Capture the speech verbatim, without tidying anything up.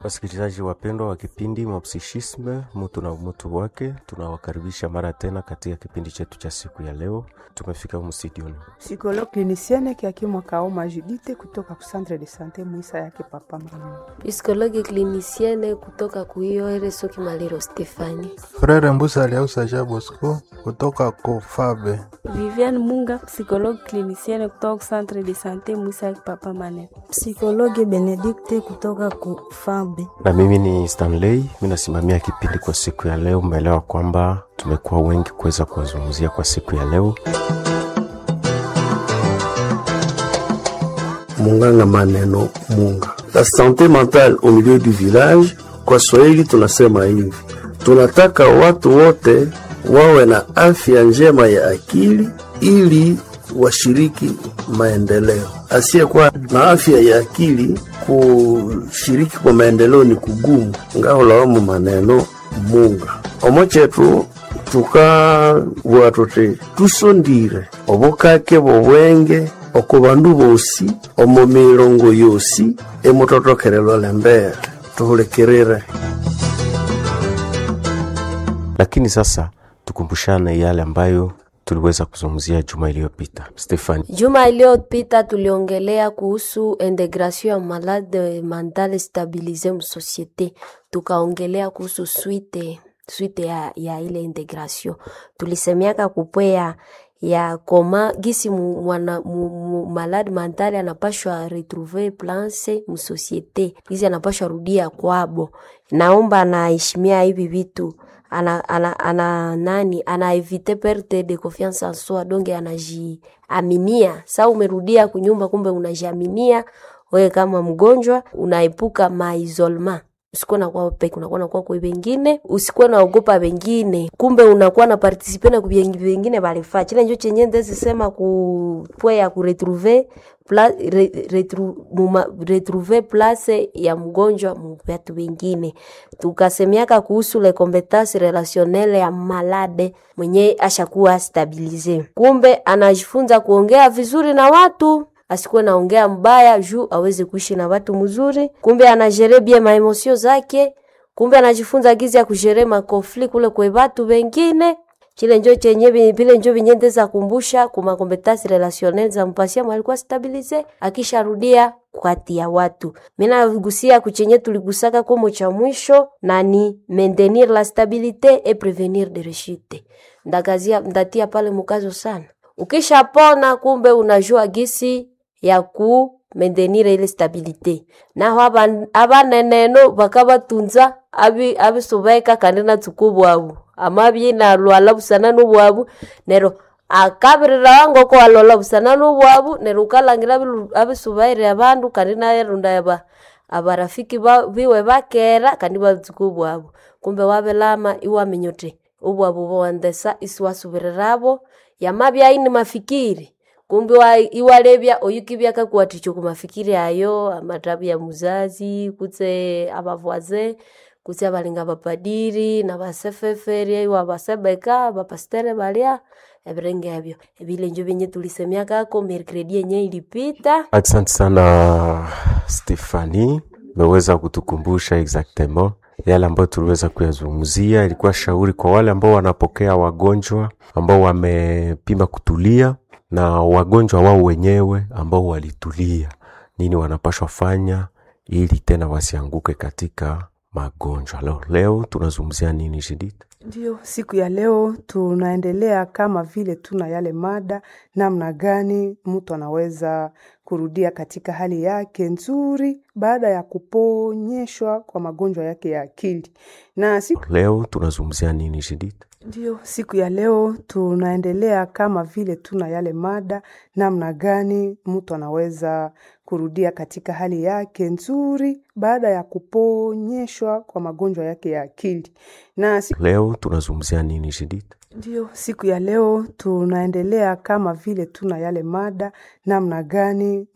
Wasikilizaji wapendwa wa kipindi Mopsichisme mtu na mtu wake, tunawakaribisha mara tena katika kipindi chetu cha siku ya leo. Tumefika humu studioni. Psychologue clinicienne Kiakimwa Kaoma Judith kutoka ku Centre de Santé Mwisa yake papa mama. Psychologue clinicienne kutoka ku I O R Soki Maliro Stefani. Frere Mbusa Aliausa Jabosco kutoka ku Fabe. Viviane Munga, psychologue clinicienne kutoka ku Centre de Santé Mwisa yake papa mane. Psychologue Benedicte kutoka ku Fabe. Na mimi ni Stanley, mimi nasimamia kipindi kwa siku ya leo. Umeelewa kwamba tumekuwa wengi kuweza kuwazungumzia kwa siku ya leo. Munganga maneno Munga. La santé mentale au milieu du village, kwa Swahili tunasema hivi: tunataka watu wote wawe na afya njema ya akili ili washiriki maendeleo. Asiyekuwa na afya ya akili kushiriki kwa maendeleo ni kugumu. Ngao lawamu maneno Munga. Omochetu tuka watote tusondire obukake bobwenge okubandu bosi omo mirongo yosi emutotokerelo lembere tuhulekerere. Lakini sasa tukumbushane yale ambayo tuliweza kuzungumzia juma iliyopita. Stefani, Juma iliyopita tuliongelea kuhusu integration ya malade mentale stabilize mu societe. Tukaongelea kuhusu suite suite ya, ya ile integration. Tulisemiaka kupwea ya koma gisi mwana mu, mu, malade mentale anapashwa retrouver place mu societe. Gisi anapashwa rudia kwabo. Naomba naishimia hivi vitu. Ana, ana, ana nani ana evite perte de confiance en soi, donge anaji aminia. Sa umerudia kunyumba kumbe unajiaminia wewe kama mgonjwa, unaepuka maisolma. Usikuwa na kwa peke, unakuwa na kwa kwa wengine, usikuwa na ogopa wengine. Kumbe unakuwa na participer na kubiengi wengine balifaa. Kile ndio chenye ndezi sema ku ya ku retrouver place re, retru, muma, retrouver place ya mgonjwa mwatu wengine. Tukasemiaka kuhusu le compétences relationnelles ya malade mwenye ashakuwa stabilize. Kumbe anajifunza kuongea vizuri na watu, asikuwe naongea mbaya juu aweze kuishi na watu mzuri. Kumbe anajere bien ma emotion zake. Kumbe anajifunza gizi ya kujere ma conflict kule kwa watu wengine. Kile njoo chenye vile njoo vinyende za kumbusha kuma compétences relationnelles za mpasia mwalikuwa stabilize akisharudia kwati ya watu. Mina gusia kuchenye tuligusaka komo cha mwisho na ni maintenir la stabilité et prévenir de rechute. Ndagazia ndatia pale mukazo sana. Ukisha pona kumbe unajua gisi ya ku maintenir ile stabilité. Na haba abaneneno bakaba tunza abi abisubeka kanena tukubwa abu. Amabi na lwala busana n'ubwabu nero akabirira wango ko alola busana n'ubwabu nero kalangira abisubaire abandu kanina yerunda yaba abarafiki ba biwe bakera kandi bazukubwa abo. Kumbe wabelama iwamenyote ubwabu bondesa iswasubirirabo yamabi aini mafikiri. Kumbe wa iwalebya oyukibya kakwaticho kumafikiri ayo amatabi ya muzazi kutse abavwaze kutse abalinga bapadiri na basefeferi wa basebeka bapastere balia ebrenge abyo ebile njo benye tulisemiaka ko mercredi yenye ilipita. Asante sana Stefani, umeweza kutukumbusha exactement yale ambayo tuliweza kuyazungumzia. Ilikuwa shauri kwa wale ambao wanapokea wagonjwa ambao wamepima kutulia na wagonjwa wao wenyewe ambao walitulia, nini wanapaswa fanya ili tena wasianguke katika magonjwa. Leo, leo tunazungumzia nini Judith? Ndio, siku ya leo tunaendelea kama vile tuna yale mada namna gani mtu anaweza kurudia katika hali yake nzuri baada ya kuponyeshwa kwa magonjwa yake ya akili. Na siku leo tunazungumzia nini Judith? Ndio, siku ya leo tunaendelea kama vile tuna yale mada namna gani mtu anaweza kurudia katika hali yake nzuri baada ya kuponyeshwa kwa magonjwa yake ya akili. Na siku leo tunazungumzia nini Judith? Ndio, siku ya leo tunaendelea kama vile tuna yale mada namna gani